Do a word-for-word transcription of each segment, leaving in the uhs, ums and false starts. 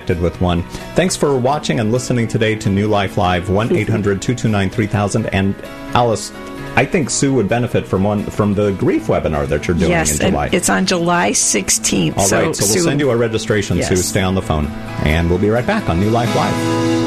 with one. Thanks for watching and listening today to New Life Live, one eight hundred two two nine three thousand. And Alice, I think Sue would benefit from one from the grief webinar that you're doing yes, in July. Yes, it's on July sixteenth. All so, right, so we'll Sue, send you a registration, yes. Sue. Stay on the phone. And we'll be right back on New Life Live.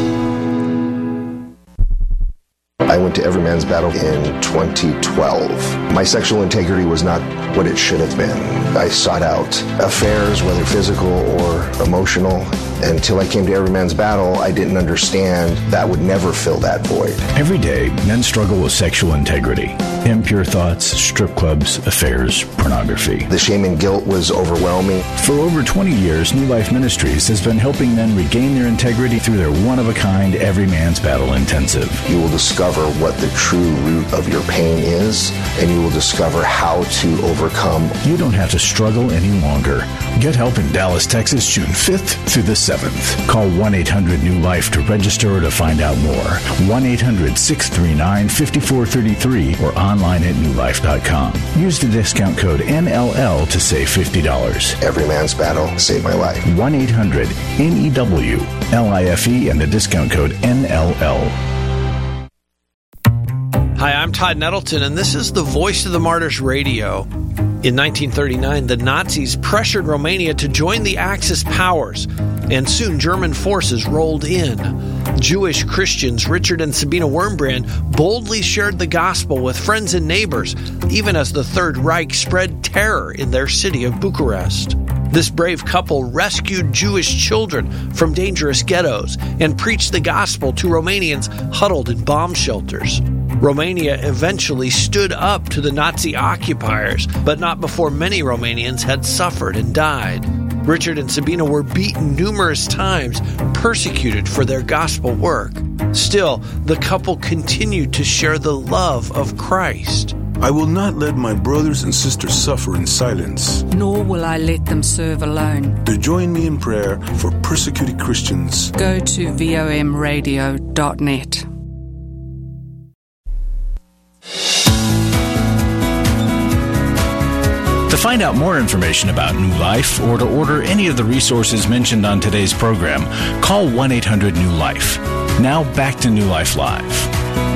I went to Every Man's Battle in twenty twelve. My sexual integrity was not what it should have been. I sought out affairs, whether physical or emotional. Until I came to Every Man's Battle, I didn't understand that would never fill that void. Every day, men struggle with sexual integrity. Impure thoughts, strip clubs, affairs, pornography. The shame and guilt was overwhelming. For over twenty years, New Life Ministries has been helping men regain their integrity through their one-of-a-kind Every Man's Battle Intensive. You will discover what the true root of your pain is, and you will discover how to overcome. You don't have to struggle any longer. Get help in Dallas, Texas, June fifth through the seventh. Call one eight hundred new life to register or to find out more. one eight hundred six three nine five four three three or online at new life dot com. Use the discount code N L L to save fifty dollars. Every Man's Battle saved my life. one eight hundred N E W L I F E and the discount code N L L. Hi, I'm Todd Nettleton, and this is the Voice of the Martyrs Radio. In nineteen thirty-nine, the Nazis pressured Romania to join the Axis powers, and soon German forces rolled in. Jewish Christians Richard and Sabina Wurmbrand boldly shared the gospel with friends and neighbors, even as the Third Reich spread terror in their city of Bucharest. This brave couple rescued Jewish children from dangerous ghettos and preached the gospel to Romanians huddled in bomb shelters. Romania eventually stood up to the Nazi occupiers, but not before many Romanians had suffered and died. Richard and Sabina were beaten numerous times, persecuted for their gospel work. Still, the couple continued to share the love of Christ. I will not let my brothers and sisters suffer in silence. Nor will I let them serve alone. To join me in prayer for persecuted Christians, go to vom radio dot net. To find out more information about New Life or to order any of the resources mentioned on today's program, call one eight hundred new life. Now back to New Life Live.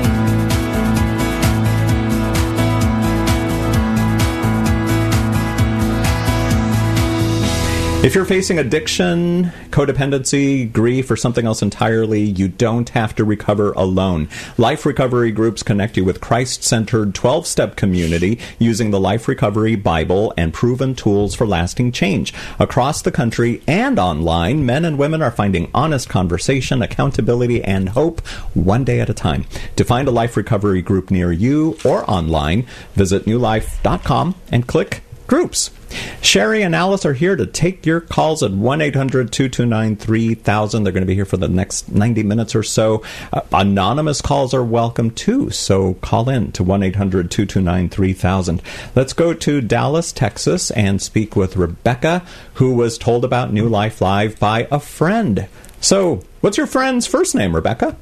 If you're facing addiction, codependency, grief, or something else entirely, you don't have to recover alone. Life Recovery Groups connect you with Christ-centered twelve-step community using the Life Recovery Bible and proven tools for lasting change. Across the country and online, men and women are finding honest conversation, accountability, and hope one day at a time. To find a Life Recovery Group near you or online, visit new life dot com and click Groups. Sherry and Alice are here to take your calls at one eight hundred two two nine three thousand. They're going to be here for the next ninety minutes or so. Uh, anonymous calls are welcome, too, so call in to one eight hundred two two nine three thousand. Let's go to Dallas, Texas, and speak with Rebecca, who was told about New Life Live by a friend. So, what's your friend's first name, Rebecca?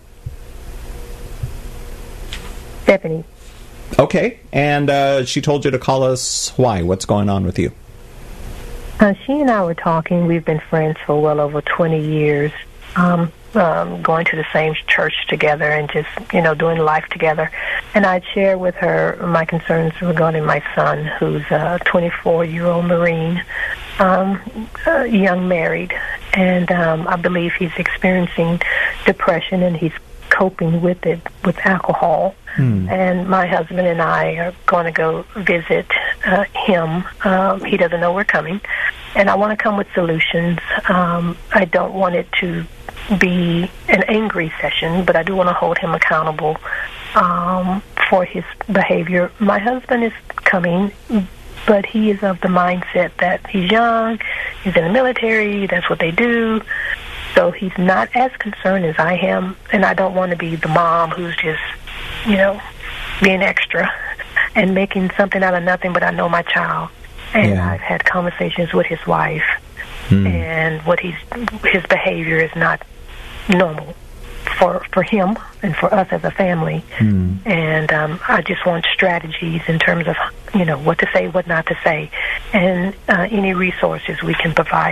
Stephanie. Okay, and uh, she told you to call us. Why? What's going on with you? Uh, she and I were talking. We've been friends for well over twenty years, um, um, going to the same church together and just, you know, doing life together. And I'd share with her my concerns regarding my son, who's a twenty-four-year-old Marine, um, uh, young married. And um, I believe he's experiencing depression, and he's coping with it with alcohol. Hmm. And my husband and I are going to go visit uh, him. Um, he doesn't know we're coming. And I want to come with solutions. Um, I don't want it to be an angry session, but I do want to hold him accountable um, for his behavior. My husband is coming, but he is of the mindset that he's young, he's in the military, that's what they do. So he's not as concerned as I am, and I don't want to be the mom who's just, you know, being extra and making something out of nothing, but I know my child. And yeah. I've had conversations with his wife, mm. and what he's his behavior is not normal for for him and for us as a family. Mm. And um, I just want strategies in terms of, you know, what to say, what not to say, and uh, any resources we can provide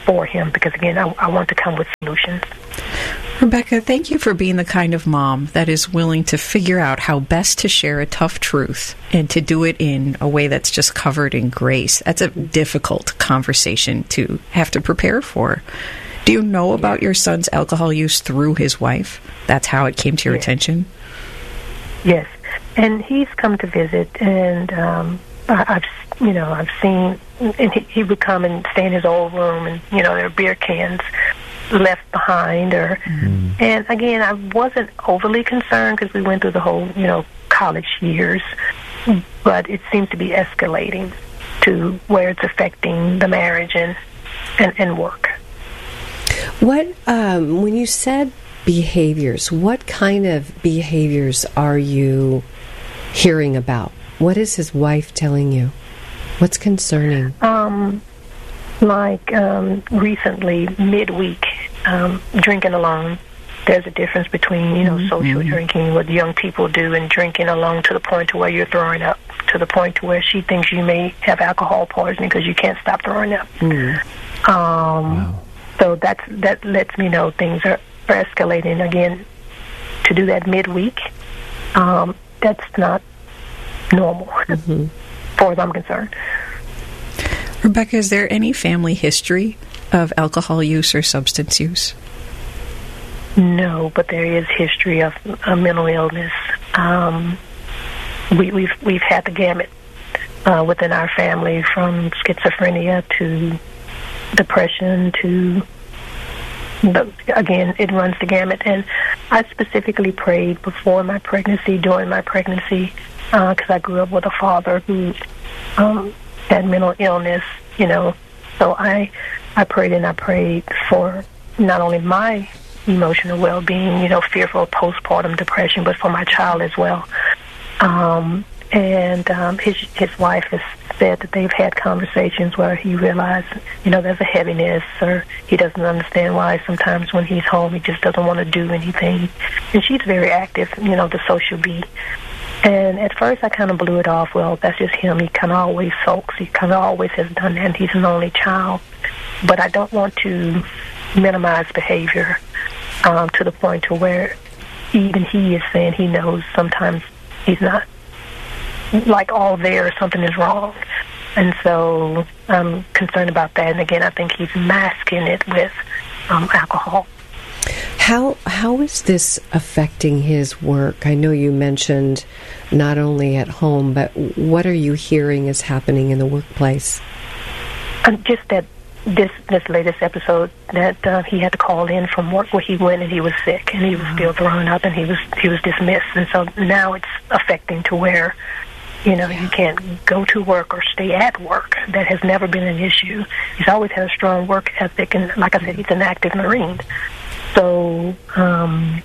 for him, because, again, I, I want to come with solutions. Rebecca, thank you for being the kind of mom that is willing to figure out how best to share a tough truth and to do it in a way that's just covered in grace. That's a difficult conversation to have to prepare for. Do you know about your son's alcohol use through his wife? That's how it came to your yes. attention? Yes. And he's come to visit, and um, I, I've, you know, I've seen, and he, he would come and stay in his old room, and, you know, there are beer cans left behind, or mm. and again, I wasn't overly concerned because we went through the whole, you know, college years, but it seems to be escalating to where it's affecting the marriage and and, and work. What um, when you said behaviors, what kind of behaviors are you hearing about? What is his wife telling you? What's concerning? Um. Like um, recently, midweek, um, drinking alone. There's a difference between, you know, mm-hmm. social drinking, what young people do, and drinking alone to the point to where you're throwing up, to the point to where she thinks you may have alcohol poisoning because you can't stop throwing up. Mm-hmm. Um, wow. So that's, that lets me know things are, are escalating. Again, to do that midweek, um, that's not normal, mm-hmm. as far as I'm concerned. Rebecca, is there any family history of alcohol use or substance use? No, but there is history of a mental illness. Um, we, we've we've had the gamut uh, within our family, from schizophrenia to depression to, but again, it runs the gamut. And I specifically prayed before my pregnancy, during my pregnancy, because uh, I grew up with a father who Um, had mental illness, you know. So I I prayed and I prayed for not only my emotional well-being, you know, fearful of postpartum depression, but for my child as well. Um, and um, his his wife has said that they've had conversations where he realized, you know, there's a heaviness, or he doesn't understand why sometimes when he's home he just doesn't want to do anything. And she's very active, you know, the social bee. And at first I kind of blew it off. Well, that's just him. He kind of always sulks. He kind of always has done that. And he's an only child. But I don't want to minimize behavior um, to the point to where even he is saying he knows sometimes he's not, like, all there, something is wrong. And so I'm concerned about that. And again, I think he's masking it with um, alcohol. How how is this affecting his work? I know you mentioned not only at home, but what are you hearing is happening in the workplace? Um, just that this this latest episode that uh, he had to call in from work where he went and he was sick and he was still throwing up and he was he was dismissed, and so now it's affecting to where, you know, you can't go to work or stay at work. That has never been an issue. He's always had a strong work ethic, and like I said, he's an active Marine. So um,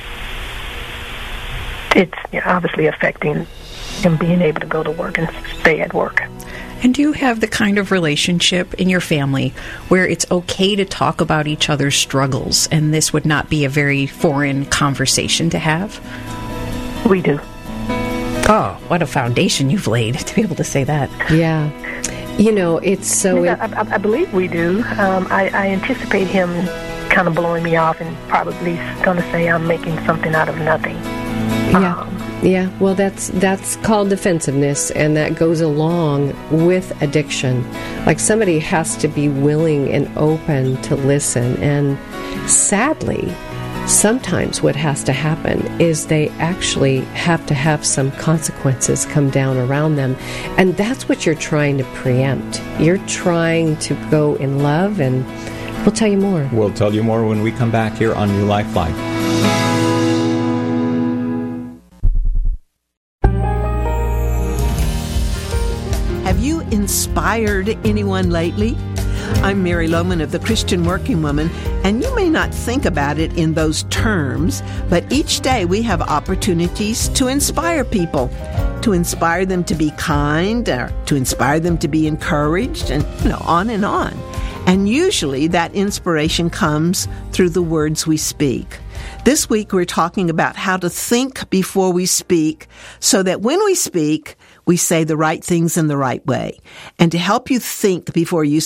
it's, you know, obviously affecting him being able to go to work and stay at work. And do you have the kind of relationship in your family where it's okay to talk about each other's struggles, and this would not be a very foreign conversation to have? We do. Oh, what a foundation you've laid to be able to say that. Yeah. You know, it's so... Yeah, I, I believe we do. Um, I, I anticipate him kind of blowing me off and probably going to say I'm making something out of nothing. Yeah. Um, Yeah, well, that's that's called defensiveness, and that goes along with addiction. Like, somebody has to be willing and open to listen, and sadly, sometimes what has to happen is they actually have to have some consequences come down around them, and that's what you're trying to preempt. You're trying to go in love, and we'll tell you more. We'll tell you more when we come back here on New Life Live. Have you inspired anyone lately? I'm Mary Lohman of the Christian Working Woman, and you may not think about it in those terms, but each day we have opportunities to inspire people, to inspire them to be kind, or to inspire them to be encouraged, and, you know, on and on. And usually that inspiration comes through the words we speak. This week we're talking about how to think before we speak, so that when we speak, we say the right things in the right way. And to help you think before you speak,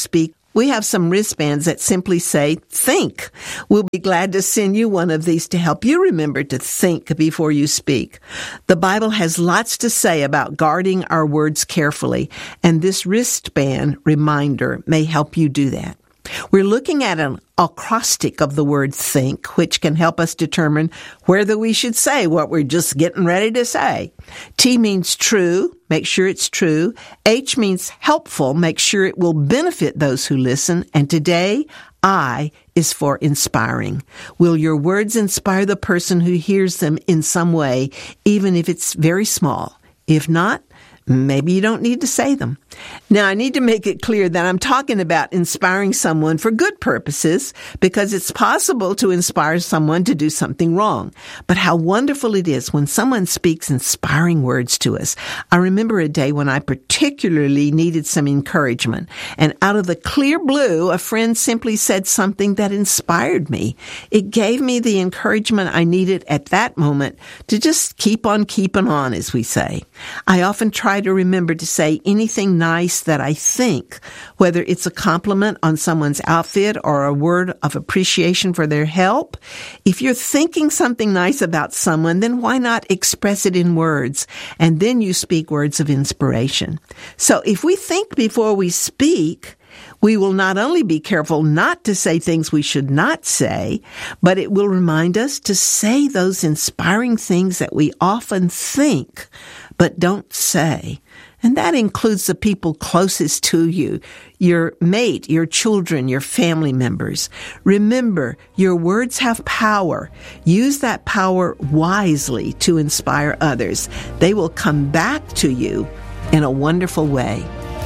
We have some wristbands that simply say, think. We'll be glad to send you one of these to help you remember to think before you speak. The Bible has lots to say about guarding our words carefully, and this wristband reminder may help you do that. We're looking at an acrostic of the word think, which can help us determine whether we should say what we're just getting ready to say. T means true. Make sure it's true. H means helpful. Make sure it will benefit those who listen. And today, I is for inspiring. Will your words inspire the person who hears them in some way, even if it's very small? If not, maybe you don't need to say them. Now, I need to make it clear that I'm talking about inspiring someone for good purposes, because it's possible to inspire someone to do something wrong. But how wonderful it is when someone speaks inspiring words to us. I remember a day when I particularly needed some encouragement, and out of the clear blue, a friend simply said something that inspired me. It gave me the encouragement I needed at that moment to just keep on keeping on, as we say. I often try to remember to say anything nice that I think, whether it's a compliment on someone's outfit or a word of appreciation for their help. If you're thinking something nice about someone, then why not express it in words? And then you speak words of inspiration. So if we think before we speak, we will not only be careful not to say things we should not say, but it will remind us to say those inspiring things that we often think but don't say. And that includes the people closest to you, your mate, your children, your family members. Remember, your words have power. Use that power wisely to inspire others. They will come back to you in a wonderful way.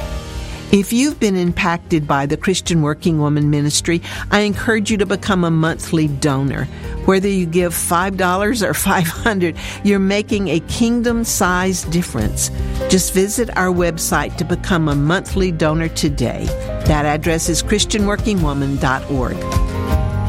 If you've been impacted by the Christian Working Woman Ministry, I encourage you to become a monthly donor. Whether you give five dollars or five hundred dollars, you're making a kingdom-sized difference. Just visit our website to become a monthly donor today. That address is christian working woman dot org.